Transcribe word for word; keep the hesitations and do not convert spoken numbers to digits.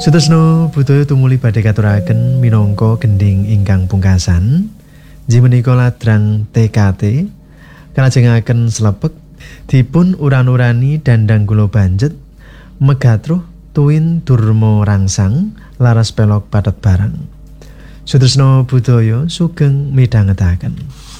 Sutresna budaya tumuli badhe katuraken minangka gending ingkang pungkasan. Inggih menika ladrang T K T kalajengaken slepek dipun uran-urani dandang kula banjet megatruh tuwin durma rangsang laras pelok patet barang. Sutresna budaya sugeng midhangetaken.